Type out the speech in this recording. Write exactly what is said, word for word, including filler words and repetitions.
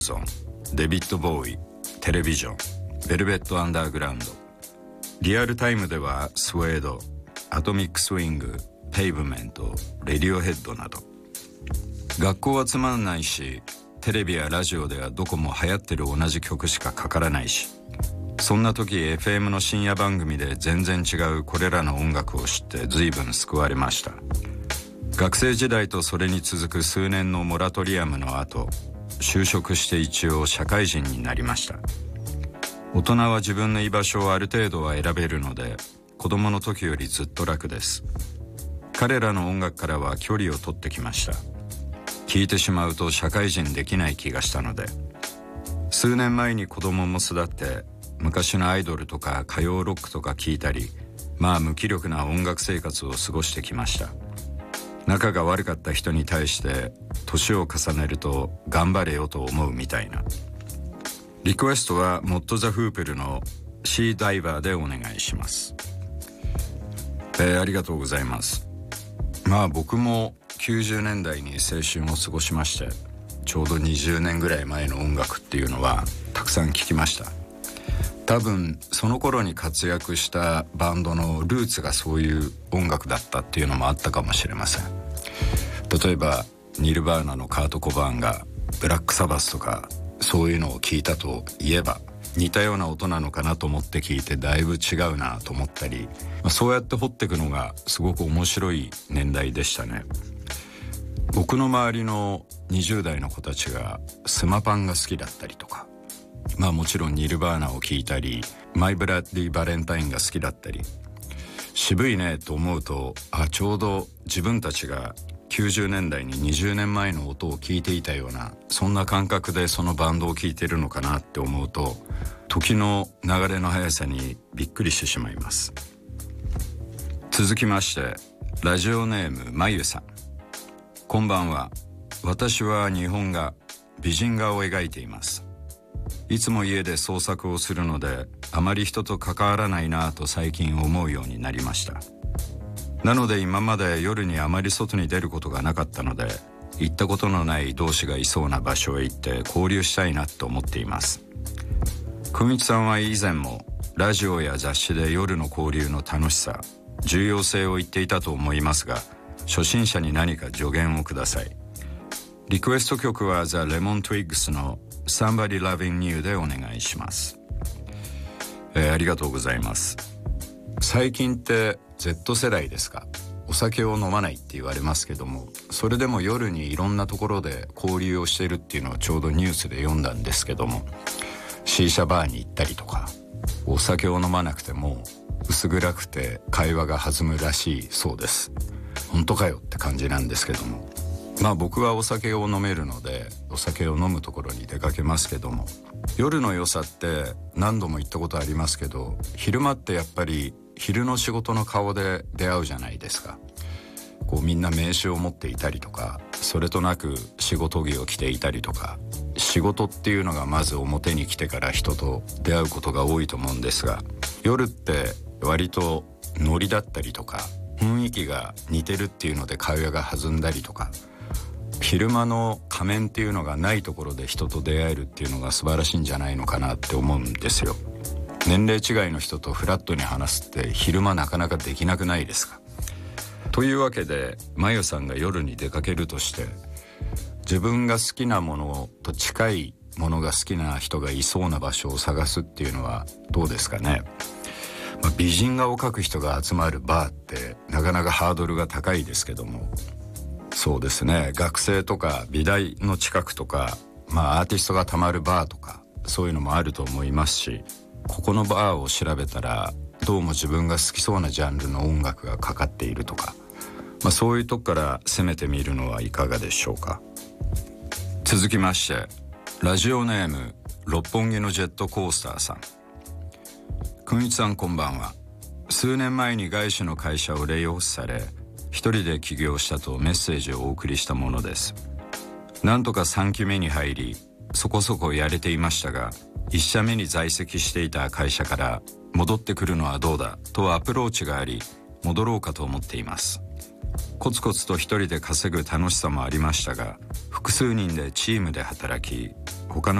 ゾン、デビッド・ボーイ、テレビジョン、ベルベット・アンダーグラウンド。リアルタイムではスウェード、アトミック・スイング、ペイブメント、レディオヘッドなど。学校はつまんないし、テレビやラジオではどこも流行ってる同じ曲しかかからないし、そんな時 エフエム の深夜番組で全然違うこれらの音楽を知って随分救われました。学生時代とそれに続く数年のモラトリアムの後、就職して一応社会人になりました。大人は自分の居場所をある程度は選べるので、子供の時よりずっと楽です。彼らの音楽からは距離を取ってきました。聴いてしまうと社会人できない気がしたので、数年前に子供も巣立って昔のアイドルとか歌謡ロックとか聴いたり、まあ無気力な音楽生活を過ごしてきました。仲が悪かった人に対して年を重ねると頑張れよと思うみたいな。リクエストはモッド・ザ・フープルのシーダイバーでお願いします。えー、ありがとうございます。まあ僕もきゅうじゅうねんだいに青春を過ごしまして、ちょうどにじゅうねんぐらい前の音楽っていうのはたくさん聴きました。多分その頃に活躍したバンドのルーツがそういう音楽だったっていうのもあったかもしれません。例えばニルバーナのカート・コバーンがブラック・サバスとかそういうのを聞いたといえば、似たような音なのかなと思って聞いてだいぶ違うなと思ったり、まあ、そうやって掘っていくのがすごく面白い年代でしたね。僕の周りのにじゅう代の子たちがスマパンが好きだったりとか、まあもちろんニルバーナを聴いたり、マイ・ブラッディ・バレンタインが好きだったり、渋いねと思うと、あ、ちょうど自分たちがきゅうじゅうねんだいににじゅうねんまえの音を聴いていたような、そんな感覚でそのバンドを聴いてるのかなって思うと、時の流れの速さにびっくりしてしまいます。続きましてラジオネームまゆさん、こんばんは。私は日本画、美人画を描いています。いつも家で創作をするので、あまり人と関わらないなぁと最近思うようになりました。なので今まで夜にあまり外に出ることがなかったので、行ったことのない同士がいそうな場所へ行って交流したいなと思っています。くんいちさんは以前もラジオや雑誌で夜の交流の楽しさ、重要性を言っていたと思いますが、初心者に何か助言をください。リクエスト曲はザ・レモン・トゥイッグスの Somebody Loving You でお願いします。えー、ありがとうございます。最近って Z 世代ですか、お酒を飲まないって言われますけども、それでも夜にいろんなところで交流をしているっていうのをちょうどニュースで読んだんですけども、シーシャバーに行ったりとか、お酒を飲まなくても薄暗くて会話が弾むらしいそうです。本当かよって感じなんですけども、まあ僕はお酒を飲めるのでお酒を飲むところに出かけますけども、夜の良さって何度も言ったことありますけど、昼間ってやっぱり昼の仕事の顔で出会うじゃないですか。こうみんな名刺を持っていたりとか、それとなく仕事着を着ていたりとか、仕事っていうのがまず表に来てから人と出会うことが多いと思うんですが、夜って割とノリだったりとか雰囲気が似てるっていうので会話が弾んだりとか、昼間の仮面っていうのがないところで人と出会えるっていうのが素晴らしいんじゃないのかなって思うんですよ。年齢違いの人とフラットに話すって昼間なかなかできなくないですか。というわけでまゆさんが夜に出かけるとして、自分が好きなものと近いものが好きな人がいそうな場所を探すっていうのはどうですかね。まあ、美人画を描く人が集まるバーってなかなかハードルが高いですけども、そうですね、学生とか美大の近くとか、まあアーティストがたまるバーとかそういうのもあると思いますし、ここのバーを調べたらどうも自分が好きそうなジャンルの音楽がかかっているとか、まあ、そういうとこから攻めてみるのはいかがでしょうか。続きましてラジオネーム六本木のジェットコースターさん、くんいちさんこんばんは。数年前に外資の会社をレイオフされ、一人で起業したとメッセージをお送りしたものです。なんとかさんきめに入り、そこそこやれていましたが、いっ社目に在籍していた会社から戻ってくるのはどうだとアプローチがあり、戻ろうかと思っています。コツコツと一人で稼ぐ楽しさもありましたが、複数人でチームで働き、 他の